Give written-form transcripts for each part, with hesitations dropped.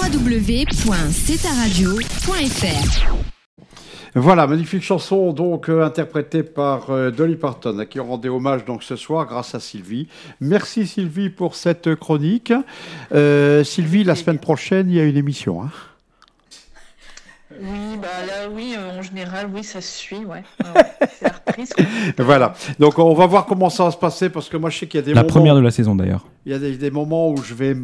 www.cetaradio.fr. Voilà, magnifique chanson donc interprétée par Dolly Parton, à qui on rendait hommage donc ce soir grâce à Sylvie. Merci Sylvie pour cette chronique. Sylvie, la semaine prochaine, il y a une émission. Hein. Oui, oui, en général, oui, ça se suit, ouais. C'est la reprise. Voilà, donc on va voir comment ça va se passer, parce que moi je sais qu'il y a des La moments... première de la saison d'ailleurs. Il y a des moments où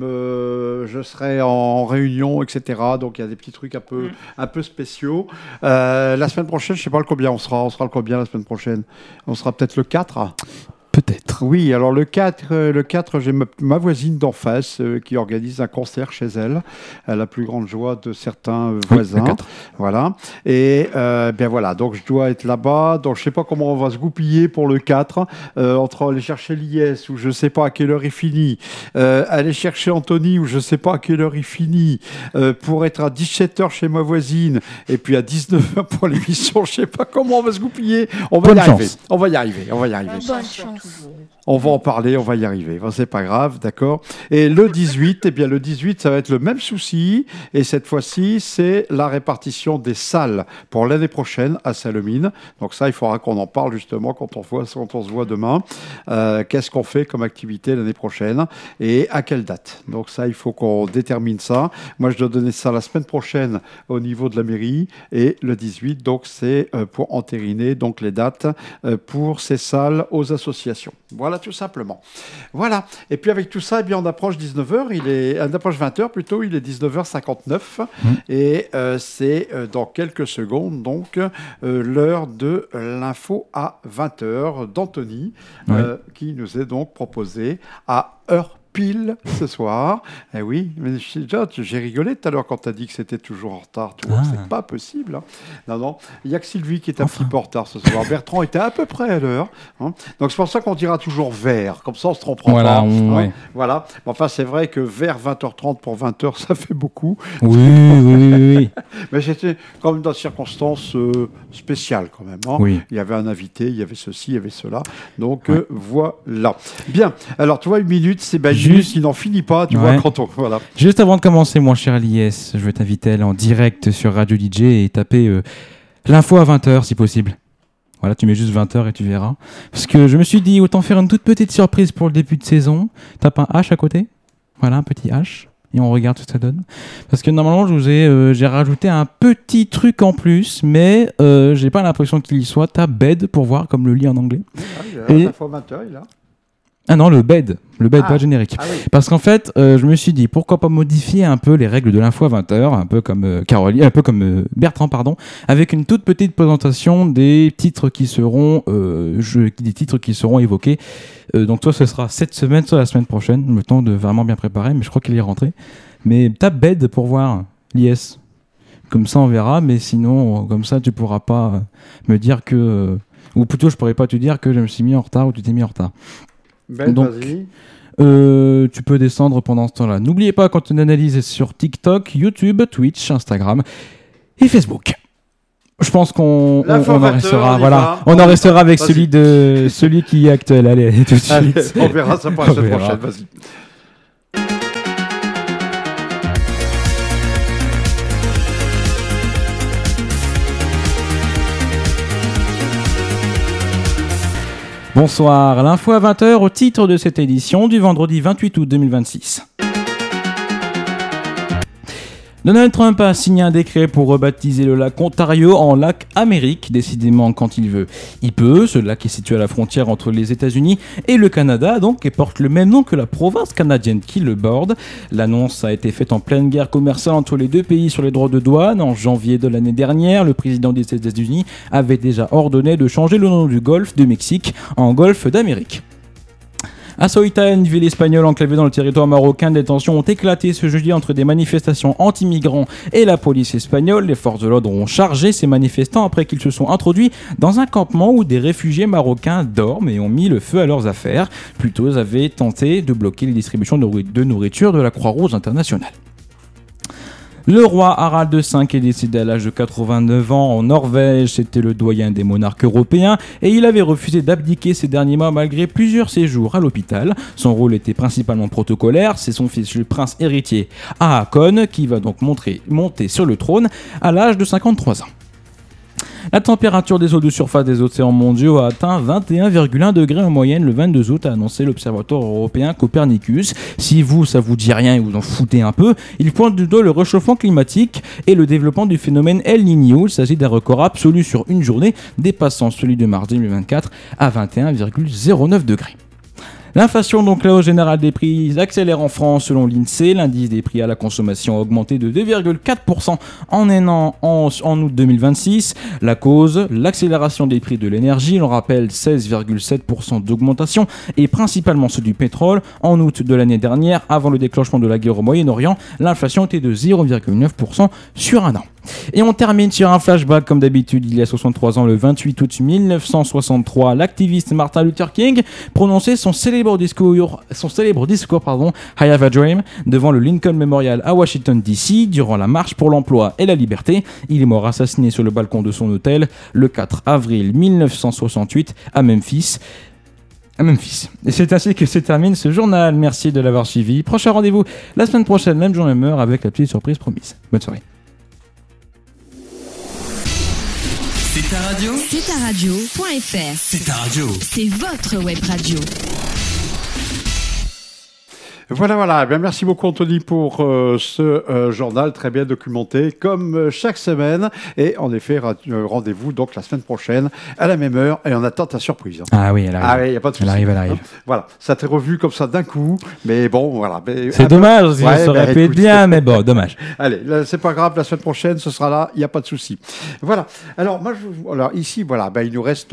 je serai en réunion, etc. Donc il y a des petits trucs un peu spéciaux. La semaine prochaine, je ne sais pas le combien on sera. On sera le combien la semaine prochaine? On sera peut-être le 4. Peut-être. Oui, alors le 4, j'ai ma voisine d'en face qui organise un concert chez elle, à la plus grande joie de certains voisins. Le 4. Voilà. Et bien voilà, donc je dois être là-bas. Donc je ne sais pas comment on va se goupiller pour le 4, entre aller chercher l'IS, où je ne sais pas à quelle heure il finit, aller chercher Anthony, où je ne sais pas à quelle heure il finit, pour être à 17h chez ma voisine, et puis à 19h pour l'émission. Je ne sais pas comment on va se goupiller. On va y arriver. On va y arriver. Bonne chance. On va en parler, on va y arriver. Bon, c'est pas grave, d'accord. Et le 18, le 18, ça va être le même souci. Et cette fois-ci, c'est la répartition des salles pour l'année prochaine à Salemine. Donc ça, il faudra qu'on en parle justement quand on se voit demain. Qu'est-ce qu'on fait comme activité l'année prochaine et à quelle date? Donc ça, il faut qu'on détermine ça. Moi, je dois donner ça la semaine prochaine au niveau de la mairie. Et le 18, donc, c'est pour entériner donc, les dates pour ces salles aux associations. Voilà, tout simplement. Voilà. Et puis avec tout ça, eh bien, on approche 19h, on approche 20h plutôt, il est 19h59. Et c'est dans quelques secondes, donc, l'heure de l'info à 20h d'Anthony, qui nous est donc proposé à heure pile ce soir. Eh oui, mais j'ai rigolé tout à l'heure quand tu as dit que c'était toujours en retard. C'est pas possible. Hein. Non, il n'y a que Sylvie qui est un petit peu en retard ce soir. Bertrand était à peu près à l'heure. Hein. Donc c'est pour ça qu'on dira toujours vers. Comme ça, on se trompera pas. Hein. Voilà. Enfin, c'est vrai que vers 20h30 pour 20h, ça fait beaucoup. Oui. Mais c'était quand même dans des circonstances spéciales quand même. Hein. Oui. Il y avait un invité, il y avait ceci, il y avait cela. Donc voilà. Bien. Alors, tu vois, une minute, c'est qui n'en finit pas, tu vois, quand on... Voilà. Juste avant de commencer, mon cher Eliès, je vais t'inviter à aller en direct sur Radio DJ et taper l'info à 20h, si possible. Voilà, tu mets juste 20h et tu verras. Parce que je me suis dit, autant faire une toute petite surprise pour le début de saison. Tape un H à côté. Voilà, un petit H. Et on regarde ce que ça donne. Parce que normalement, j'ai rajouté un petit truc en plus, mais j'ai pas l'impression qu'il y soit. Tape bed pour voir, comme le lit en anglais. L'info à 20h, il a... Ah non, le bed, pas générique. Ah oui. Parce qu'en fait, je me suis dit, pourquoi pas modifier un peu les règles de l'info à 20h, un peu comme Bertrand, avec une toute petite présentation des titres qui seront évoqués. Donc soit ce sera cette semaine, soit la semaine prochaine, le temps de vraiment bien préparer, mais je crois qu'il est rentré. Mais tape bed pour voir l'IS. Comme ça, on verra, mais sinon, comme ça, tu pourras pas me dire que... ou plutôt, je pourrais pas te dire que je me suis mis en retard ou tu t'es mis en retard. Donc, vas-y. Tu peux descendre pendant ce temps-là. N'oubliez pas quand on analyse sur TikTok, YouTube, Twitch, Instagram et Facebook. Je pense qu'on en restera. Voilà, on en restera avec celui qui est actuel. Allez, tout de suite. On verra ça pour la semaine prochaine. Vas-y. Bonsoir, l'info à 20h au titre de cette édition du vendredi 28 août 2026. Donald Trump a signé un décret pour rebaptiser le lac Ontario en lac Amérique, décidément quand il veut. Il peut, ce lac est situé à la frontière entre les États-Unis et le Canada, donc, et porte le même nom que la province canadienne qui le borde. L'annonce a été faite en pleine guerre commerciale entre les deux pays sur les droits de douane. En janvier de l'année dernière, le président des États-Unis avait déjà ordonné de changer le nom du golfe du Mexique en golfe d'Amérique. À Ceuta, une ville espagnole enclavée dans le territoire marocain, des tensions ont éclaté ce jeudi entre des manifestations anti-migrants et la police espagnole. Les forces de l'ordre ont chargé ces manifestants après qu'ils se sont introduits dans un campement où des réfugiés marocains dorment et ont mis le feu à leurs affaires. Plutôt, ils avaient tenté de bloquer les distributions de nourriture de la Croix-Rouge internationale. Le roi Harald V est décédé à l'âge de 89 ans en Norvège. C'était le doyen des monarques européens et il avait refusé d'abdiquer ces derniers mois malgré plusieurs séjours à l'hôpital. Son rôle était principalement protocolaire. C'est son fils, le prince héritier Haakon, qui va donc monter sur le trône à l'âge de 53 ans. La température des eaux de surface des océans mondiaux a atteint 21,1 degrés en moyenne le 22 août, a annoncé l'Observatoire européen Copernicus. Si ça vous dit rien et vous en foutez un peu, il pointe du doigt le réchauffement climatique et le développement du phénomène El Niño. Il s'agit d'un record absolu sur une journée, dépassant celui de mars 2024 à 21,09 degrés. L'inflation, donc la hausse générale des prix, accélère en France selon l'INSEE. L'indice des prix à la consommation a augmenté de 2,4% en août 2026. La cause, l'accélération des prix de l'énergie. On rappelle 16,7% d'augmentation et principalement ceux du pétrole. En août de l'année dernière, avant le déclenchement de la guerre au Moyen-Orient, l'inflation était de 0,9% sur un an. Et on termine sur un flashback comme d'habitude. Il y a 63 ans, le 28 août 1963, l'activiste Martin Luther King prononçait son célèbre discours, I Have a Dream, devant le Lincoln Memorial à Washington DC, durant la marche pour l'emploi et la liberté. Il est mort assassiné sur le balcon de son hôtel le 4 avril 1968 à Memphis. Et c'est ainsi que se termine ce journal. Merci de l'avoir suivi. Prochain rendez-vous la semaine prochaine, même jour, même heure, avec la petite surprise promise. Bonne soirée. C'est ta radio. C'est ta radio.fr. C'est ta radio. C'est votre web radio. Voilà. Eh bien, merci beaucoup Anthony pour ce journal très bien documenté comme chaque semaine. Et en effet, rendez-vous donc la semaine prochaine à la même heure. Et on attend ta surprise. Ah oui, elle arrive. Ah oui, il n'y a pas de souci. Elle arrive. Voilà, ça t'est revu comme ça d'un coup. Mais bon, voilà. C'est dommage, ça aurait pu être bien, mais bon, dommage. Allez, là, c'est pas grave, la semaine prochaine, ce sera là, il n'y a pas de souci. Voilà. Alors, ici, il nous reste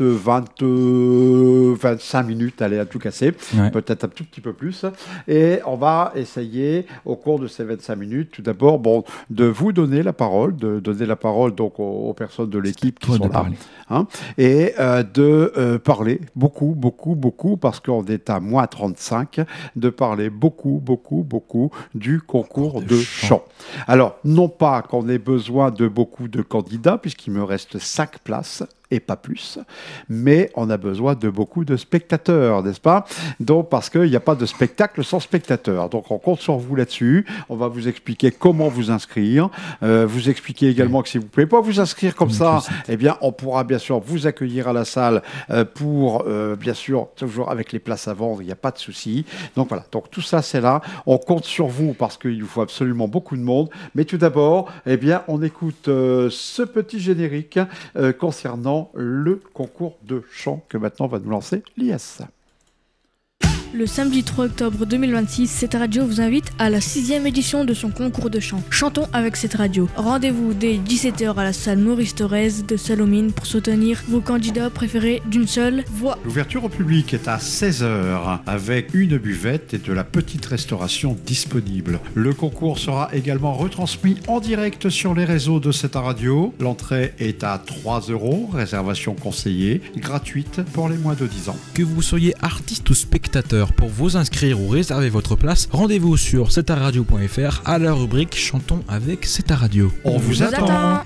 25 minutes, allez, à tout casser. Ouais. Peut-être un tout petit peu plus. Et on va essayer, au cours de ces 25 minutes, tout d'abord, de vous donner la parole, donc aux personnes de l'équipe qui sont là. Et de parler beaucoup, parce qu'on est à moins 35, de parler beaucoup du concours de chant. Alors, non pas qu'on ait besoin de beaucoup de candidats, puisqu'il me reste 5 places, et pas plus, mais on a besoin de beaucoup de spectateurs, n'est-ce pas? Donc, parce qu'il n'y a pas de spectacle sans spectateurs. Donc, on compte sur vous là-dessus. On va vous expliquer comment vous inscrire. Vous expliquer également que si vous ne pouvez pas vous inscrire comme ça, eh bien, on pourra bien sûr vous accueillir à la salle pour, bien sûr, toujours avec les places à vendre, il n'y a pas de souci. Donc, voilà. Donc, tout ça, c'est là. On compte sur vous parce qu'il vous faut absolument beaucoup de monde. Mais tout d'abord, eh bien, on écoute ce petit générique concernant le concours de chant que maintenant va nous lancer l'IS. Le samedi 3 octobre 2026, cette radio vous invite à la 6e édition de son concours de chant. Chantons avec cette radio. Rendez-vous dès 17h à la salle Maurice Thorez de Salomine pour soutenir vos candidats préférés d'une seule voix. L'ouverture au public est à 16h avec une buvette et de la petite restauration disponible. Le concours sera également retransmis en direct sur les réseaux de cette radio. L'entrée est à 3 €, réservation conseillée, gratuite pour les moins de 10 ans. Que vous soyez artiste ou spectateur, pour vous inscrire ou réserver votre place, rendez-vous sur cetaradio.fr à la rubrique Chantons avec C'est ta radio. On vous attend.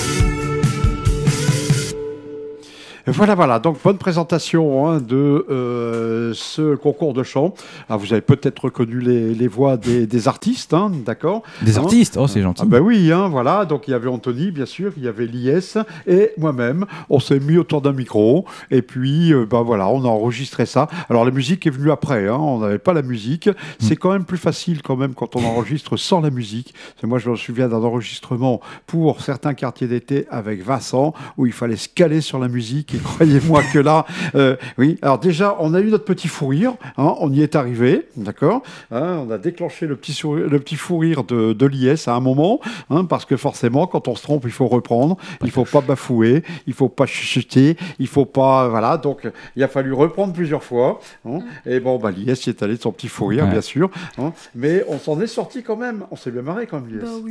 Voilà, donc bonne présentation de ce concours de chant. Alors, vous avez peut-être reconnu les voix des artistes, d'accord? Des artistes, c'est gentil. Ah ben oui, voilà, donc il y avait Anthony, bien sûr, il y avait l'IS et moi-même. On s'est mis autour d'un micro et puis, voilà, on a enregistré ça. Alors la musique est venue après, on n'avait pas la musique. C'est quand même plus facile quand on enregistre sans la musique. Moi, je me souviens d'un enregistrement pour certains quartiers d'été avec Vincent où il fallait se caler sur la musique. Et croyez-moi que là, oui. Alors déjà, on a eu notre petit fou rire. On y est arrivé, d'accord. On a déclenché le petit fou rire de l'IS à un moment, parce que forcément, quand on se trompe, il faut reprendre. Il faut pas bafouer, il faut pas chuchoter, il faut pas, voilà. Donc, il a fallu reprendre plusieurs fois. Et l'IS y est allé de son petit fou rire, bien sûr. Mais on s'en est sorti quand même. On s'est bien marré quand même, l'IS. Bah oui.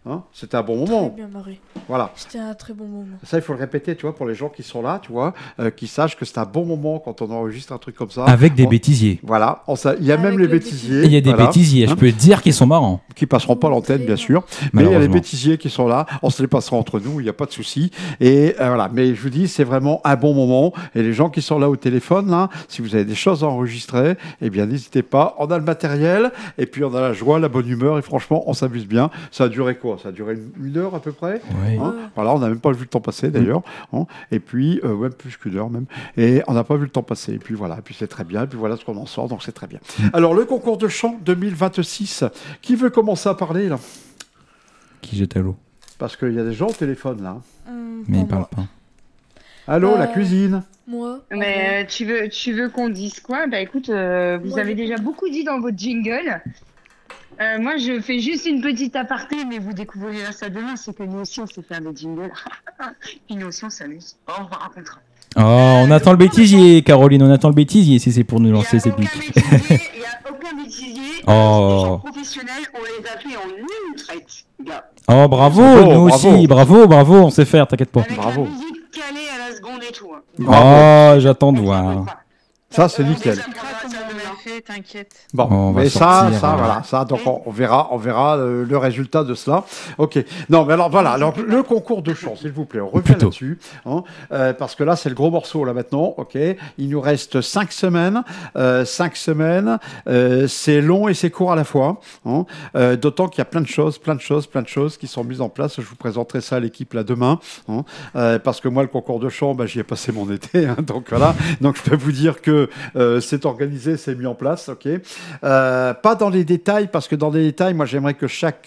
Hein, c'était un bon Très moment. bien marré. Voilà. C'était un très bon moment. Ça, il faut le répéter, tu vois, pour les gens qui sont là, tu vois, qui sachent que c'est un bon moment quand on enregistre un truc comme ça. Avec des On- bêtisiers. Voilà, il y a Avec même les les bêtisiers. Et il y a des voilà, bêtisiers, je hein, peux te dire qu'ils sont marrants. qui passeront pas à l'antenne, bien Très sûr. Mais il y a les Malheureusement. bêtisiers qui sont là. On se les passera entre nous, il n'y a pas de souci. Et voilà. Mais je vous dis, c'est vraiment un bon moment. Et les gens qui sont là au téléphone, là, si vous avez des choses à enregistrer, eh bien, n'hésitez pas. On a le matériel, et puis on a la joie, la bonne humeur, et franchement, on s'amuse bien. Ça a duré quoi? Ça a duré une heure à peu près. Ouais. Hein, voilà, on n'a même pas vu le temps passer d'ailleurs. Hein, et puis, même plus qu'une heure même. Et on n'a pas vu le temps passer. Et puis voilà, et puis c'est très bien. Et puis voilà ce qu'on en sort, donc c'est très bien. Alors, le concours de chant 2026, qui veut commencer à parler là? Qui jette à l'eau. Parce qu'il y a des gens au téléphone là. Mais il Pour parle moi. pas. Allô, la cuisine. Moi. Mais tu veux qu'on dise quoi? Bah écoute, vous Moi, avez déjà beaucoup dit dans votre jingle. Moi, je fais juste une petite aparté, mais vous découvrirez ça demain. C'est que nous aussi, on sait faire des jingles. Puis nous aussi, on s'amuse. On vous racontera. Oh, on attend le bêtisier, Caroline, on attend le bêtisier si c'est pour nous lancer ces pics. Il n'y a aucun bêtisier. Oh. Les gens professionnels, on les a fait en une traite, gars. Oh, bravo, Bravo, nous bravo. aussi, bravo, on sait faire, t'inquiète pas. Avec Bravo. la musique calée à la seconde et tout. Hein. Bravo. Oh, j'attends de voir. Ça, c'est nickel. Ça comme on l'a fait, t'inquiète. Bon, On va mais ça, sortir, voilà, ça, donc on verra le résultat de cela. Ok. Non, mais alors voilà, alors le concours de chant, s'il vous plaît, on revient Plutôt. là-dessus, hein, parce que là, c'est le gros morceau là maintenant. Ok. Il nous reste 5 semaines. 5 semaines, c'est long et c'est court à la fois. Hein, d'autant qu'il y a plein de choses qui sont mises en place. Je vous présenterai ça à l'équipe là demain, hein, parce que moi, le concours de chant, bah, j'y ai passé mon été, hein, donc voilà. Donc je peux vous dire que c'est organisé, c'est mis en place, ok. Pas dans les détails, parce que dans les détails, moi j'aimerais que chaque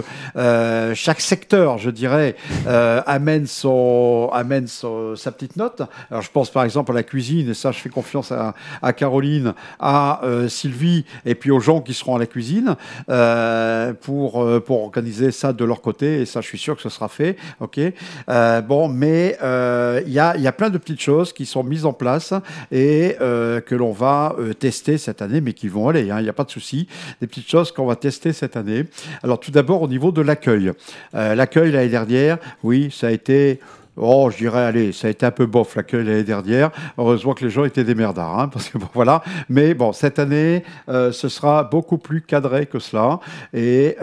secteur, je dirais, amène sa petite note. Alors je pense par exemple à la cuisine, et ça je fais confiance à Caroline, à Sylvie, et puis aux gens qui seront à la cuisine pour organiser ça de leur côté, et ça je suis sûr que ce sera fait, ok. Bon, mais il y a plein de petites choses qui sont mises en place et que l'on va tester cette année, mais qui vont aller, hein, il n'y a pas de souci. Des petites choses qu'on va tester cette année. Alors tout d'abord au niveau de l'accueil. L'accueil l'année dernière, oui, ça a été... Oh, je dirais, allez, ça a été un peu bof l'accueil l'année dernière. Heureusement que les gens étaient des merdards, hein, parce que bon, voilà. Mais bon, cette année, ce sera beaucoup plus cadré que cela. Et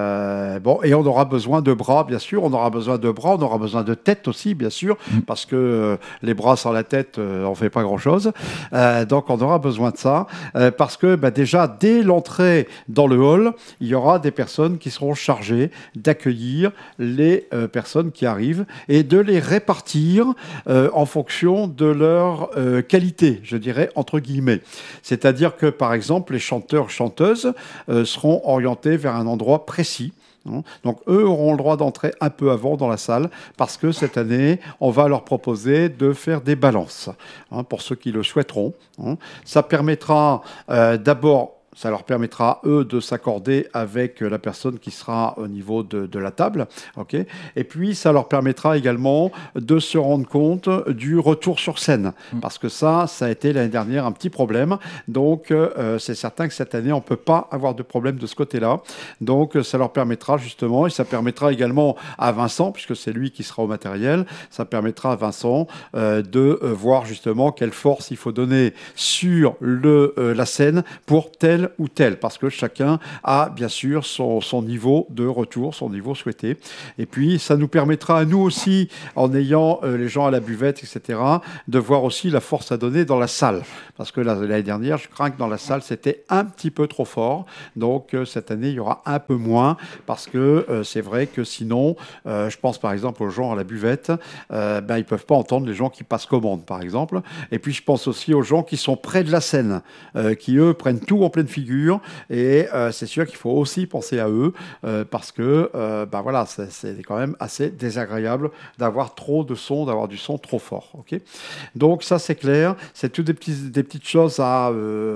bon, et on aura besoin de bras, bien sûr. On aura besoin de bras, on aura besoin de tête aussi, bien sûr, parce que les bras sans la tête, on fait pas grand-chose. Donc, on aura besoin de ça, parce que bah, déjà, dès l'entrée dans le hall, il y aura des personnes qui seront chargées d'accueillir les personnes qui arrivent et de les répartir en fonction de leur qualité, je dirais, entre guillemets. C'est-à-dire que, par exemple, les chanteurs, chanteuses seront orientés vers un endroit précis. Donc, eux auront le droit d'entrer un peu avant dans la salle parce que cette année, on va leur proposer de faire des balances, hein, pour ceux qui le souhaiteront. Hein. Ça permettra d'abord... Ça leur permettra, eux, de s'accorder avec la personne qui sera au niveau de la table. Okay, et puis, ça leur permettra également de se rendre compte du retour sur scène. Parce que ça a été l'année dernière un petit problème. Donc, c'est certain que cette année, on ne peut pas avoir de problème de ce côté-là. Donc, ça leur permettra justement, et ça permettra également à Vincent, puisque c'est lui qui sera au matériel, ça permettra à Vincent de voir justement quelle force il faut donner sur la scène pour tel ou tel, parce que chacun a bien sûr son niveau de retour, son niveau souhaité. Et puis, ça nous permettra à nous aussi, en ayant les gens à la buvette, etc., de voir aussi la force à donner dans la salle. Parce que l'année dernière, je crains que dans la salle, c'était un petit peu trop fort. Donc, cette année, il y aura un peu moins, parce que c'est vrai que sinon, je pense par exemple aux gens à la buvette, ils ne peuvent pas entendre les gens qui passent commande, par exemple. Et puis, je pense aussi aux gens qui sont près de la scène, qui, eux, prennent tout en pleine figure. Et c'est sûr qu'il faut aussi penser à eux, parce que voilà, c'est quand même assez désagréable d'avoir trop de son, d'avoir du son trop fort. Okay, donc ça, c'est clair. C'est toutes des petites choses à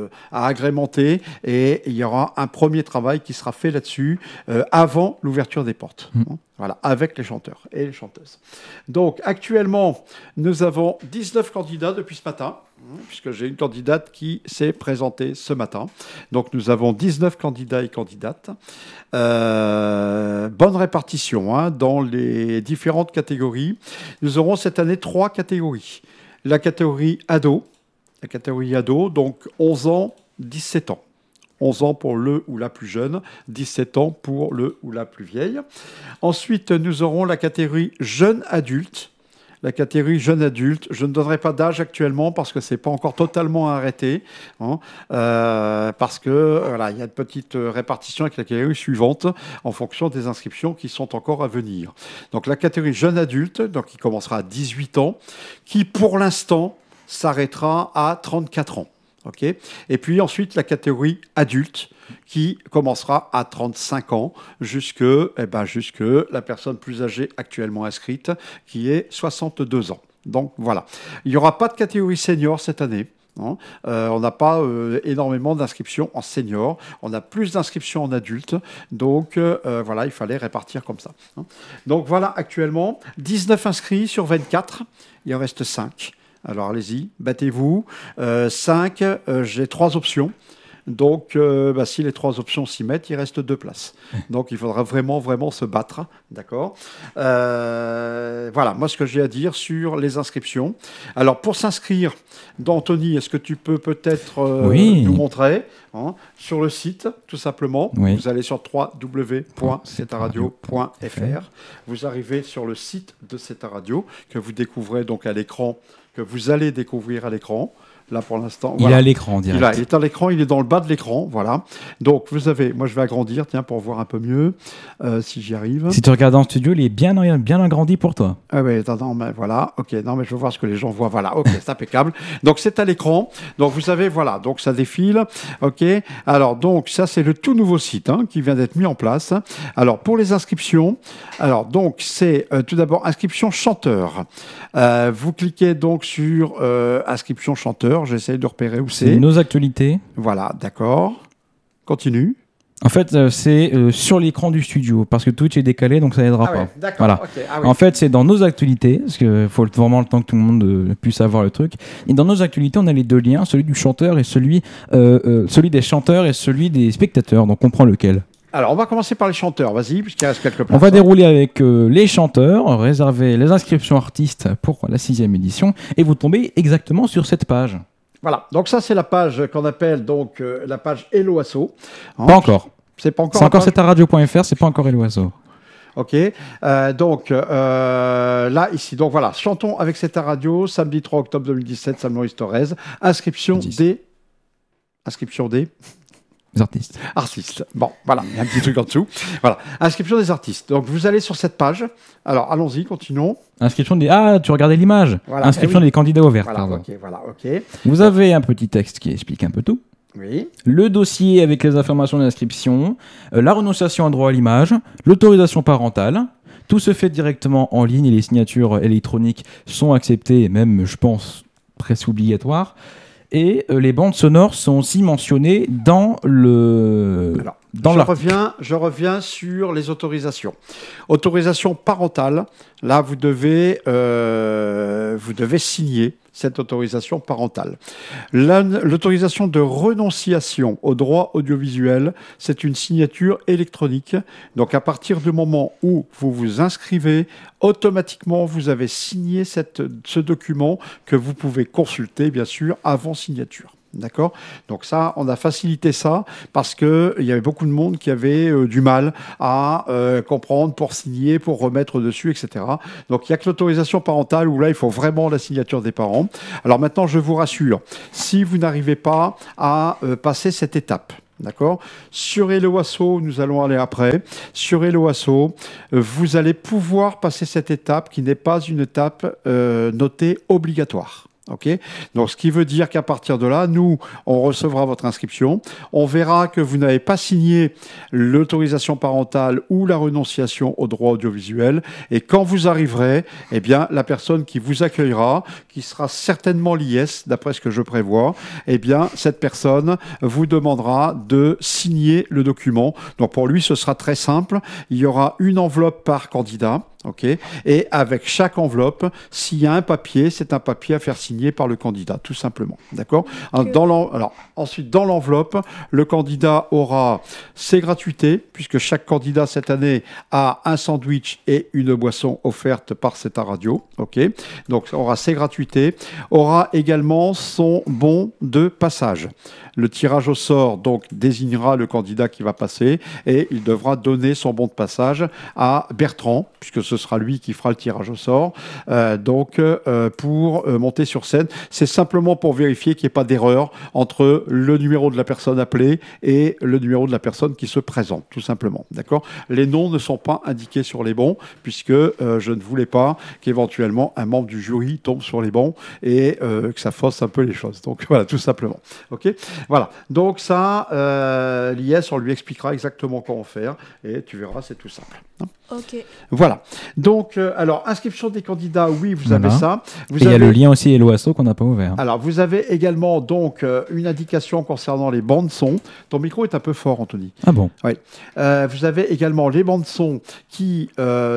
agrémenter. Et il y aura un premier travail qui sera fait là-dessus avant l'ouverture des portes. Voilà, avec les chanteurs et les chanteuses. Donc, actuellement, nous avons 19 candidats depuis ce matin, puisque j'ai une candidate qui s'est présentée ce matin. Donc, nous avons 19 candidats et candidates. bonne répartition dans les différentes catégories. Nous aurons cette année 3 catégories. La catégorie ado, donc 11 ans, 17 ans. 11 ans pour le ou la plus jeune, 17 ans pour le ou la plus vieille. Ensuite, nous aurons la catégorie jeune adulte. La catégorie jeune adulte, je ne donnerai pas d'âge actuellement parce que ce n'est pas encore totalement arrêté, parce que voilà, il y a une petite répartition avec la catégorie suivante en fonction des inscriptions qui sont encore à venir. Donc la catégorie jeune adulte, donc qui commencera à 18 ans, qui pour l'instant s'arrêtera à 34 ans. Okay. Et puis ensuite, la catégorie adulte qui commencera à 35 ans jusque la personne plus âgée actuellement inscrite qui est 62 ans. Donc voilà. Il n'y aura pas de catégorie senior cette année. On n'a pas énormément d'inscriptions en senior. On a plus d'inscriptions en adulte. Donc voilà, il fallait répartir comme ça. Donc voilà, actuellement, 19 inscrits sur 24. Il en reste 5. Alors allez-y, battez-vous. 5, j'ai 3 options. Donc, si les 3 options s'y mettent, il reste 2 places. Donc, il faudra vraiment se battre. D'accord ? Voilà, moi, ce que j'ai à dire sur les inscriptions. Alors, pour s'inscrire, Anthony, est-ce que tu peux peut-être nous montrer sur le site, tout simplement. Oui. Vous allez sur www.cetaradio.fr. Vous arrivez sur le site de Ceta Radio, que vous découvrez donc à l'écran, que vous allez découvrir à l'écran. Là, pour l'instant, il est à l'écran, direct. Il est à l'écran, il est dans le bas de l'écran, voilà. Donc, vous avez, moi, je vais agrandir, pour voir un peu mieux, si j'y arrive. Si tu regardes en studio, il est bien agrandi pour toi. Ah oui, attends, mais voilà, ok, non, mais je veux voir ce que les gens voient, voilà, ok, c'est impeccable. Donc, c'est à l'écran, donc vous avez, voilà, donc ça défile, ok. Alors, donc, ça, c'est le tout nouveau site qui vient d'être mis en place. Alors, pour les inscriptions, alors, donc, c'est tout d'abord inscription chanteur. Vous cliquez donc sur inscription chanteur. J'essaie de repérer où c'est. Nos actualités. Voilà, d'accord. Continue. En fait, c'est sur l'écran du studio, parce que Twitch est décalé, donc ça n'aidera pas. Ouais, d'accord. Voilà. Okay. Ah, oui. En fait, c'est dans nos actualités, parce qu'il faut vraiment le temps que tout le monde puisse avoir le truc. Et dans nos actualités, on a les 2 liens, celui du chanteur et celui des chanteurs et celui des spectateurs. Donc, on prend lequel ? Alors, on va commencer par les chanteurs, vas-y, puisqu'il reste quelques places. On va dérouler avec les chanteurs, réserver les inscriptions artistes pour la 6e édition, et vous tombez exactement sur cette page. Voilà, donc ça, c'est la page qu'on appelle donc la page Hello Asso. Pas encore. C'est pas encore. C'est encore cetaradio.fr, c'est pas encore Hello Asso. Ok, donc là, ici, donc voilà, chantons avec Ceta Radio, samedi 3 octobre 2017, salle Maurice Thorez, inscription des artistes. Bon, voilà, il y a un petit truc en dessous. Voilà, inscription des artistes. Donc, vous allez sur cette page. Alors, allons-y, continuons. Inscription des... Ah, tu regardais l'image. Voilà, inscription des candidats ouverts. Voilà, ok. Vous avez un petit texte qui explique un peu tout. Oui. Le dossier avec les informations d'inscription, la renonciation à droit à l'image, l'autorisation parentale. Tout se fait directement en ligne et les signatures électroniques sont acceptées, et même, je pense, presque obligatoires. Et les bandes sonores sont aussi mentionnées dans le... Alors, je reviens sur les autorisations. Autorisation parentale, là, vous devez signer cette autorisation parentale. L'autorisation de renonciation au droit audiovisuel, c'est une signature électronique. Donc, à partir du moment où vous vous inscrivez, automatiquement, vous avez signé ce document que vous pouvez consulter, bien sûr, avant signature. D'accord ? Donc ça, on a facilité ça parce qu'il y avait beaucoup de monde qui avait du mal à comprendre pour signer, pour remettre dessus, etc. Donc il n'y a que l'autorisation parentale où là, il faut vraiment la signature des parents. Alors maintenant, je vous rassure, si vous n'arrivez pas à passer cette étape, d'accord ? Sur Hello Asso, nous allons aller après. Sur Hello Asso, vous allez pouvoir passer cette étape qui n'est pas une étape notée obligatoire. Okay, donc, ce qui veut dire qu'à partir de là, nous, on recevra votre inscription. On verra que vous n'avez pas signé l'autorisation parentale ou la renonciation au droit audiovisuel. Et quand vous arriverez, eh bien, la personne qui vous accueillera, qui sera certainement l'IS, d'après ce que je prévois, eh bien, cette personne vous demandera de signer le document. Donc, pour lui, ce sera très simple. Il y aura une enveloppe par candidat. ok. Et avec chaque enveloppe, s'il y a un papier, c'est un papier à faire signer par le candidat, tout simplement, d'accord. Alors, ensuite, dans l'enveloppe, le candidat aura ses gratuités, puisque chaque candidat cette année a un sandwich et une boisson offerte par CETA Radio, ok. Donc, aura ses gratuités, aura également son bon de passage. Le tirage au sort donc désignera le candidat qui va passer et il devra donner son bon de passage à Bertrand, puisque ce sera lui qui fera le tirage au sort, pour monter sur scène. C'est simplement pour vérifier qu'il n'y ait pas d'erreur entre le numéro de la personne appelée et le numéro de la personne qui se présente, tout simplement. D'accord ? Les noms ne sont pas indiqués sur les bons, puisque je ne voulais pas qu'éventuellement un membre du jury tombe sur les bons et que ça fausse un peu les choses. Donc voilà, tout simplement. Ok ? Voilà, donc ça, l'IS, on lui expliquera exactement comment faire, et tu verras, c'est tout simple. Ok. Voilà, donc, alors, inscription des candidats, oui, vous avez ça. Et il y a le lien aussi Helloasso qu'on n'a pas ouvert. Alors, vous avez également, donc, une indication concernant les bandes son. Ton micro est un peu fort, Anthony. Ah bon ? Oui. Vous avez également les bandes son qui,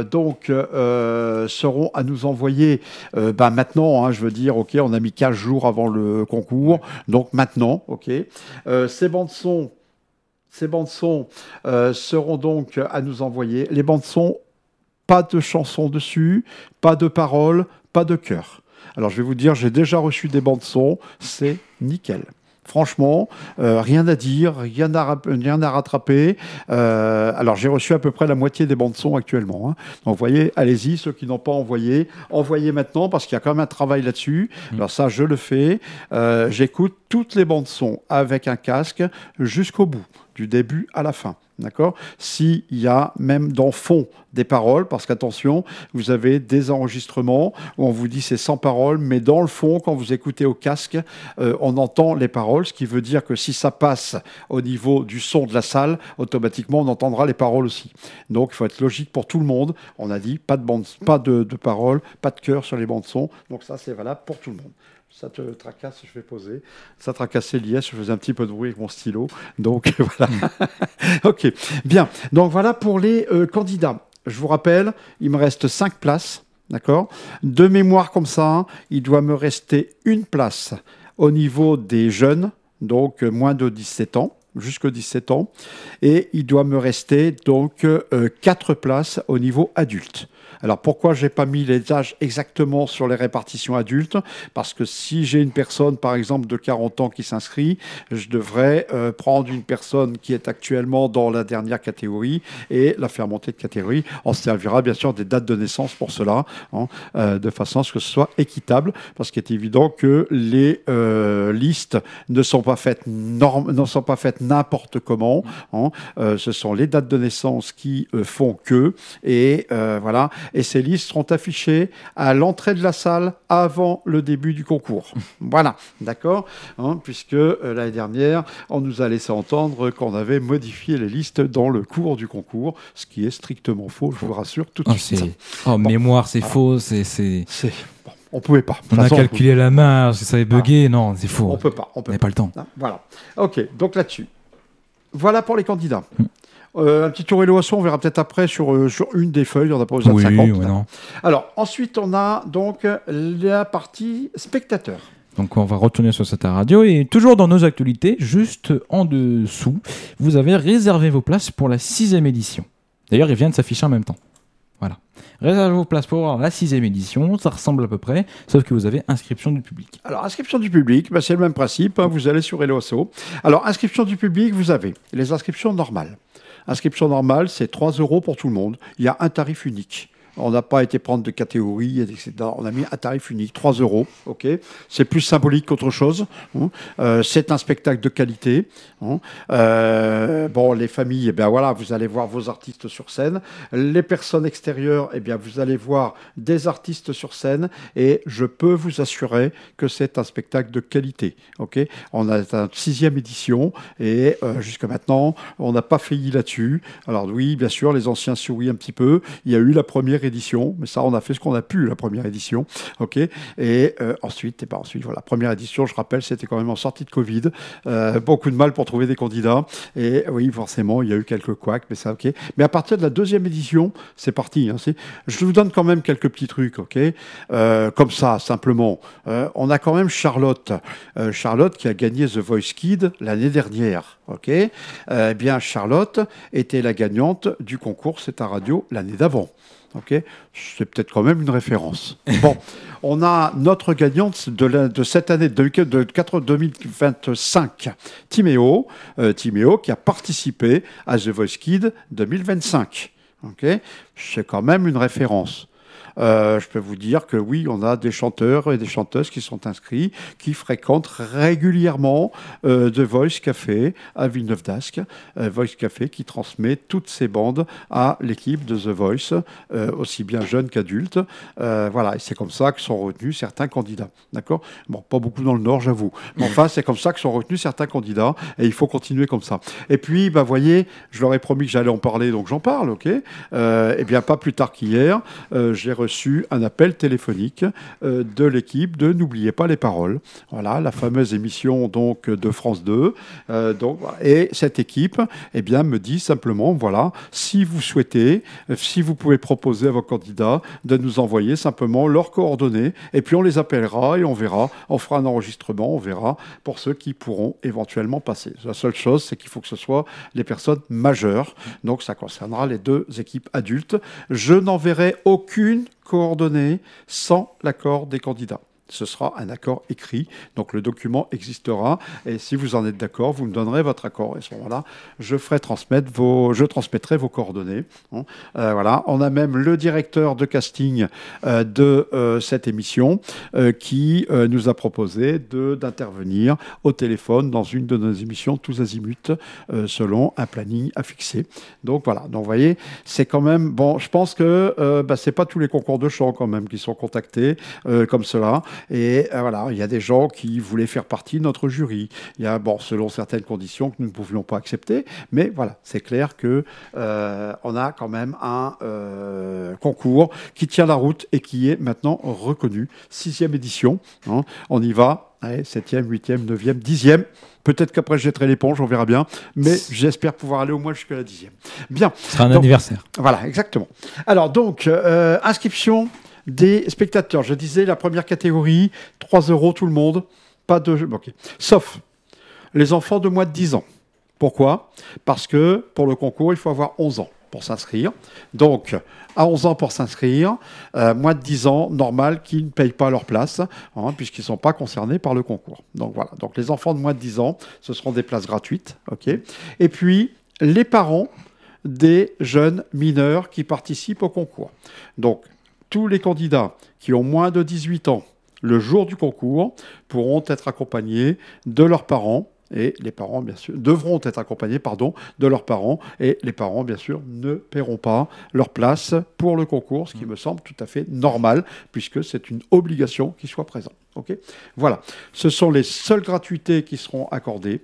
seront à nous envoyer maintenant, je veux dire, ok, on a mis 15 jours avant le concours, donc maintenant, ok. Ces bandes son seront donc à nous envoyer. Les bandes son, pas de chansons dessus, pas de paroles, pas de chœur. Alors je vais vous dire, j'ai déjà reçu des bandes son, c'est nickel. Franchement, rien à dire, rien à rattraper. Alors, j'ai reçu à peu près la moitié des bandes son actuellement. Donc, vous voyez, allez-y, ceux qui n'ont pas envoyé, envoyez maintenant parce qu'il y a quand même un travail là-dessus. Alors ça, je le fais. J'écoute toutes les bandes son avec un casque jusqu'au bout, du début à la fin. D'accord ? S'il y a même dans fond des paroles, parce qu'attention, vous avez des enregistrements où on vous dit c'est sans paroles, mais dans le fond, quand vous écoutez au casque, on entend les paroles, ce qui veut dire que si ça passe au niveau du son de la salle, automatiquement on entendra les paroles aussi. Donc il faut être logique pour tout le monde. On a dit pas de paroles, pas de chœur sur les bandes son. Donc ça c'est valable pour tout le monde. Ça te tracasse, je vais poser. Ça tracassait l'IS, je faisais un petit peu de bruit avec mon stylo. Donc voilà. Ok, bien. Donc voilà pour les candidats. Je vous rappelle, il me reste 5 places. D'accord ? De mémoire comme ça, il doit me rester une place au niveau des jeunes, donc moins de 17 ans, jusque 17 ans. Et il doit me rester donc 4 places au niveau adulte. Alors pourquoi je n'ai pas mis les âges exactement sur les répartitions adultes ? Parce que si j'ai une personne, par exemple, de 40 ans qui s'inscrit, je devrais prendre une personne qui est actuellement dans la dernière catégorie et la faire monter de catégorie. On se servira bien sûr des dates de naissance pour cela, de façon à ce que ce soit équitable, parce qu'il est évident que les listes ne sont pas faites n'importe comment. Ce sont les dates de naissance qui font que, et voilà. Et ces listes seront affichées à l'entrée de la salle avant le début du concours. Voilà, d'accord ? Puisque l'année dernière, on nous a laissé entendre qu'on avait modifié les listes dans le cours du concours, ce qui est strictement faux, je vous rassure tout de suite. Mémoire, c'est faux, Bon, on pouvait pas. On a calculé la main, si ça avait bugué, non, c'est faux. On peut pas. On n'a pas le temps. Voilà. Ok, donc là-dessus. Voilà pour les candidats. Un petit tour Helloasso, on verra peut-être après sur une des feuilles, on n'a pas besoin de 50. Non. Alors, ensuite, on a donc la partie spectateurs. Donc on va retourner sur cette radio et toujours dans nos actualités, juste en dessous, vous avez réservé vos places pour la 6e édition. D'ailleurs, il vient de s'afficher en même temps. Voilà. Réservez vos places pour voir la 6e édition, ça ressemble à peu près, sauf que vous avez inscription du public. Alors, inscription du public, c'est le même principe, vous allez sur Helloasso. Alors, inscription du public, vous avez les inscriptions normales. Inscription normale, c'est 3 € pour tout le monde. Il y a un tarif unique. On n'a pas été prendre de catégorie, etc. On a mis un tarif unique, 3 €. Ok, c'est plus symbolique qu'autre chose. C'est un spectacle de qualité. Les familles, eh bien voilà, vous allez voir vos artistes sur scène. Les personnes extérieures, eh bien vous allez voir des artistes sur scène. Et je peux vous assurer que c'est un spectacle de qualité. Ok, on a une 6e édition et jusqu'à maintenant, on n'a pas failli là-dessus. Alors oui, bien sûr, les anciens sourient un petit peu. Il y a eu la première première édition, mais ça, on a fait ce qu'on a pu la première édition, ok. Et ensuite, voilà, première édition, je rappelle, c'était quand même en sortie de Covid, beaucoup de mal pour trouver des candidats. Et oui, forcément, il y a eu quelques couacs, mais ça, ok. Mais à partir de la deuxième édition, c'est parti. Hein, je vous donne quand même quelques petits trucs, ok. Comme ça, simplement, on a quand même Charlotte qui a gagné The Voice Kids l'année dernière, ok. Eh bien, Charlotte était la gagnante du concours C'est ta radio l'année d'avant. Ok, c'est peut-être quand même une référence. Bon, on a notre gagnante de cette année de 2025, Timéo qui a participé à The Voice Kids 2025. Ok, c'est quand même une référence. Je peux vous dire que oui, on a des chanteurs et des chanteuses qui sont inscrits, qui fréquentent régulièrement The Voice Café à Villeneuve d'Ascq. Voice Café qui transmet toutes ses bandes à l'équipe de The Voice, aussi bien jeunes qu'adultes. Voilà, et c'est comme ça que sont retenus certains candidats. D'accord ? Bon, pas beaucoup dans le Nord, j'avoue. Mais enfin, c'est comme ça que sont retenus certains candidats, et il faut continuer comme ça. Et puis, bah, voyez, je leur ai promis que j'allais en parler, donc j'en parle, ok ? Eh bien, pas plus tard qu'hier, j'ai reçu un appel téléphonique de l'équipe de N'oubliez pas les paroles. Voilà, la fameuse émission donc de France 2. Et cette équipe, eh bien, me dit simplement, voilà, si vous souhaitez, si vous pouvez proposer à vos candidats de nous envoyer simplement leurs coordonnées, et puis on les appellera et on verra, on fera un enregistrement, on verra pour ceux qui pourront éventuellement passer. La seule chose, c'est qu'il faut que ce soit les personnes majeures. Donc ça concernera les deux équipes adultes. Je n'enverrai aucune coordonnées sans l'accord des candidats. Ce sera un accord écrit, donc le document existera, et si vous en êtes d'accord, vous me donnerez votre accord. Et à ce moment-là, je transmettrai vos coordonnées. Voilà. On a même le directeur de casting de cette émission qui nous a proposé d'intervenir au téléphone dans une de nos émissions tous azimuts selon un planning à fixer. Donc voilà. Donc vous voyez, c'est quand même bon. Je pense que c'est pas tous les concours de chant quand même qui sont contactés comme cela. Et voilà, il y a des gens qui voulaient faire partie de notre jury. Il y a, selon certaines conditions que nous ne pouvions pas accepter, mais voilà, c'est clair que on a quand même un concours qui tient la route et qui est maintenant reconnu. 6e édition, hein, on y va. Allez, 7e, 8e, 9e, 10e. Peut-être qu'après je jetterai l'éponge, on verra bien. Mais j'espère pouvoir aller au moins jusqu'à la 10e. Bien. Ce sera un anniversaire. Voilà, exactement. Alors donc, inscription des spectateurs. Je disais la première catégorie, 3 € tout le monde. Pas de... Okay. Sauf les enfants de moins de 10 ans. Pourquoi ? Parce que pour le concours, il faut avoir 11 ans pour s'inscrire. Donc, à 11 ans pour s'inscrire, moins de 10 ans, normal qu'ils ne payent pas leur place, hein, puisqu'ils ne sont pas concernés par le concours. Donc voilà, donc les enfants de moins de 10 ans, ce seront des places gratuites. Okay. Et puis, les parents des jeunes mineurs qui participent au concours. Donc, tous les candidats qui ont moins de 18 ans le jour du concours pourront être accompagnés de leurs parents. Et les parents, bien sûr, devront être accompagnés, de leurs parents. Et les parents, bien sûr, ne paieront pas leur place pour le concours, ce qui me semble tout à fait normal, puisque c'est une obligation qu'ils soient présents. Okay ? Voilà. Ce sont les seules gratuités qui seront accordées.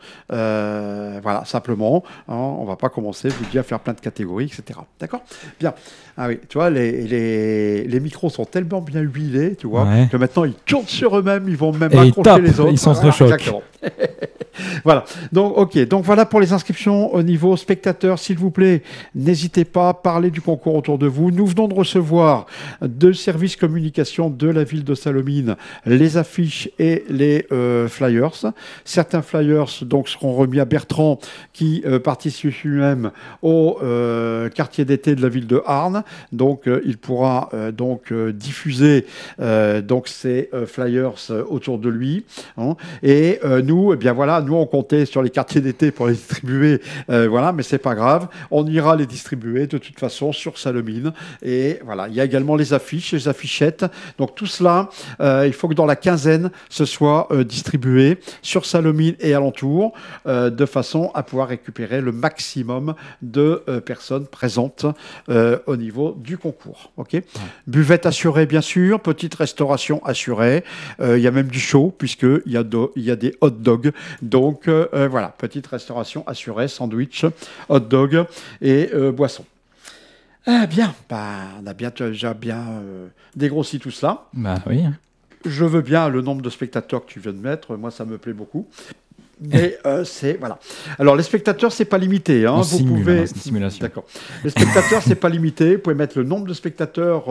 Voilà, simplement, on ne va pas commencer, je vous dis, à faire plein de catégories, etc. D'accord ? Bien. Ah oui, tu vois, les micros sont tellement bien huilés, tu vois, que maintenant ils tournent sur eux-mêmes, ils vont même accrocher les autres. Ils s'entrechoquent. Exactement. Voilà. Donc, ok. Donc voilà pour les inscriptions au niveau spectateurs, s'il vous plaît. N'hésitez pas à parler du concours autour de vous. Nous venons de recevoir de service communication de la ville de Salomine les affiches et les flyers. Certains flyers donc seront remis à Bertrand qui participe lui-même au quartier d'été de la ville de Arnes. Donc il pourra diffuser donc ces flyers autour de lui. Hein. Et nous, eh bien voilà, nous on comptait sur les quartiers d'été pour les distribuer. Voilà, mais c'est pas grave. On ira les distribuer de toute façon sur Salomine. Et voilà, il y a également les affiches, les affichettes. Donc tout cela, il faut que dans la quinzaine, ce soit distribué sur Salomine et alentour, de façon à pouvoir récupérer le maximum de personnes présentes au niveau du concours. Okay ? Buvette assurée, bien sûr, petite restauration assurée. Il y a même du chaud, puisqu'il y a des hot dogs. Donc voilà, petite restauration assurée, sandwich, hot dog et boisson. Bien, on a déjà bien dégrossi tout cela. Bah oui. Je veux bien le nombre de spectateurs que tu viens de mettre. Moi, ça me plaît beaucoup. Mais voilà. Alors les spectateurs, c'est pas limité. On Vous simule, pouvez. hein, c'est une simulation. D'accord. Les spectateurs, c'est pas limité. Vous pouvez mettre le nombre de spectateurs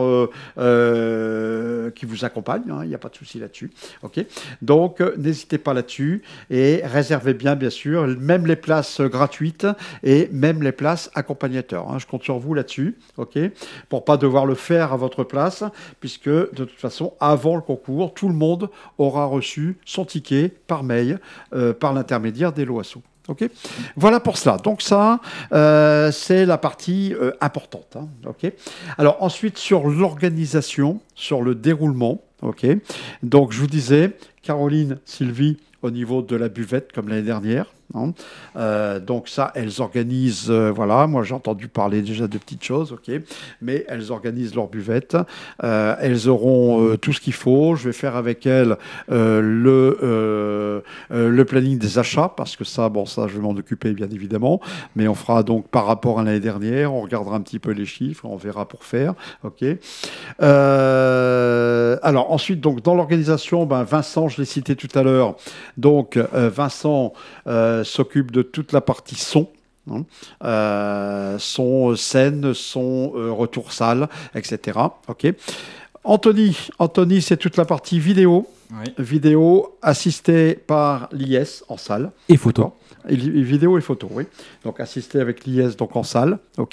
qui vous accompagnent. Il n'y a pas de souci là-dessus. Ok. Donc n'hésitez pas là-dessus et réservez bien sûr, même les places gratuites et même les places accompagnateurs. Je compte sur vous là-dessus. Ok. Pour pas devoir le faire à votre place, puisque de toute façon, avant le concours, tout le monde aura reçu son ticket par mail, par l'intermédiaire des LOASSO. Okay, voilà pour cela. Donc ça, c'est la partie importante. Okay. Alors ensuite, sur l'organisation, sur le déroulement. Okay. Donc je vous disais, Caroline, Sylvie, au niveau de la buvette, comme l'année dernière. Donc ça, elles organisent, voilà, moi j'ai entendu parler déjà de petites choses, ok, mais elles organisent leur buvette, elles auront tout ce qu'il faut, je vais faire avec elles le planning des achats, parce que ça je vais m'en occuper bien évidemment, mais on fera donc par rapport à l'année dernière, on regardera un petit peu les chiffres, on verra pour faire, ok. Alors ensuite, donc dans l'organisation, Vincent, je l'ai cité tout à l'heure, donc Vincent s'occupe de toute la partie son, son scène, son retour salle, etc. Ok. Anthony, c'est toute la partie vidéo, vidéo assistée par l'IS en salle. Et photo. Vidéo et photo, oui. Donc assisté avec l'IS donc en salle, ok.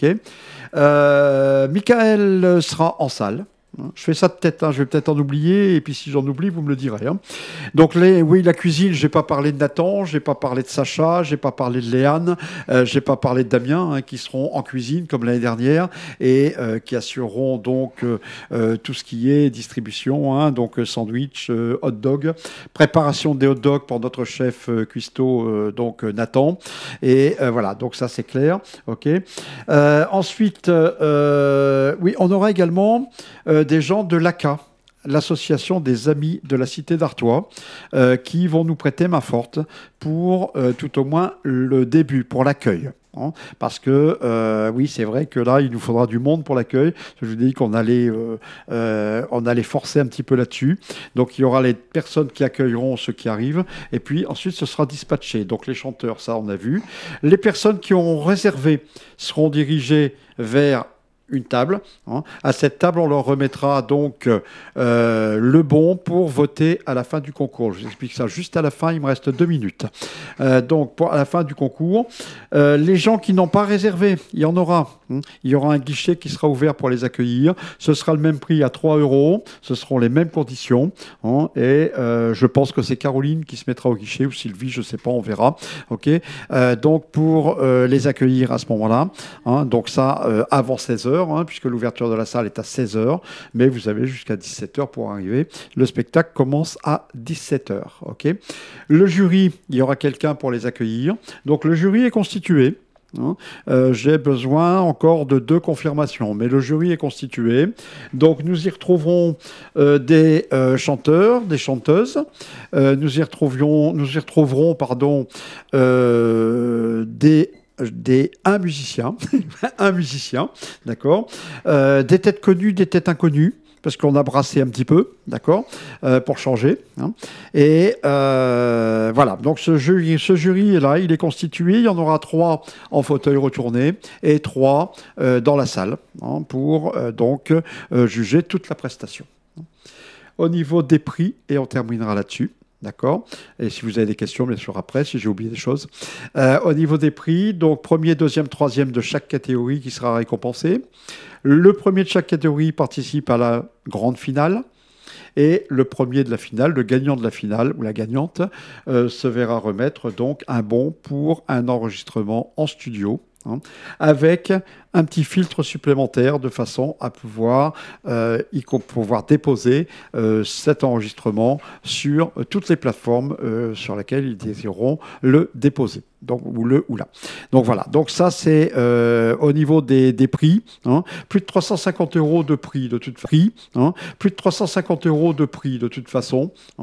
Michael sera en salle. Je fais ça de tête, je vais peut-être en oublier, et puis si j'en oublie, vous me le direz. Donc, la cuisine, je n'ai pas parlé de Nathan, je n'ai pas parlé de Sacha, je n'ai pas parlé de Léane, je n'ai pas parlé de Damien, qui seront en cuisine comme l'année dernière, et qui assureront donc tout ce qui est distribution, donc sandwich, hot dog, préparation des hot dogs pour notre chef cuistot, donc Nathan. Et voilà, donc ça c'est clair. Ok. Ensuite, oui, on aura également des gens de l'ACA, l'association des amis de la cité d'Artois, qui vont nous prêter main forte pour tout au moins le début, pour l'accueil. Parce que oui, c'est vrai que là, il nous faudra du monde pour l'accueil. Je vous dis qu'on allait forcer un petit peu là-dessus. Donc, il y aura les personnes qui accueilleront ceux qui arrivent. Et puis, ensuite, ce sera dispatché. Donc, les chanteurs, ça, on a vu. Les personnes qui ont réservé seront dirigées vers une table. À cette table, on leur remettra donc le bon pour voter à la fin du concours. Je vous explique ça juste à la fin, il me reste 2 minutes. Donc, à la fin du concours, les gens qui n'ont pas réservé, il y en aura. Il y aura un guichet qui sera ouvert pour les accueillir. Ce sera le même prix à 3 €. Ce seront les mêmes conditions. Et je pense que c'est Caroline qui se mettra au guichet, ou Sylvie, je ne sais pas, on verra. Okay. Donc, pour les accueillir à ce moment-là. Donc ça, avant 16 h, puisque l'ouverture de la salle est à 16 h, mais vous avez jusqu'à 17 h pour arriver. Le spectacle commence à 17 h. Okay. Le jury, il y aura quelqu'un pour les accueillir. Donc le jury est constitué. J'ai besoin encore de 2 confirmations, mais le jury est constitué. Donc nous y retrouverons des chanteurs, des chanteuses. Nous y retrouverons un musicien, un musicien, d'accord, des têtes connues, des têtes inconnues, parce qu'on a brassé un petit peu, d'accord, pour changer. Et voilà, donc ce jury est là, il est constitué, il y en aura 3 en fauteuil retourné et 3 dans la salle, pour donc juger toute la prestation. Au niveau des prix, et on terminera là-dessus. D'accord. Et si vous avez des questions, bien sûr, après, si j'ai oublié des choses. Au niveau des prix, donc premier, deuxième, troisième de chaque catégorie qui sera récompensé. Le premier de chaque catégorie participe à la grande finale. Et le premier de la finale, le gagnant de la finale, ou la gagnante, se verra remettre donc un bon pour un enregistrement en studio, avec un petit filtre supplémentaire de façon à pouvoir déposer cet enregistrement sur toutes les plateformes sur lesquelles ils désireront le déposer. Donc, ou là. Donc voilà, donc ça c'est au niveau des prix, plus de 350 € de prix de toute façon, plus de 350 € de prix de toute façon,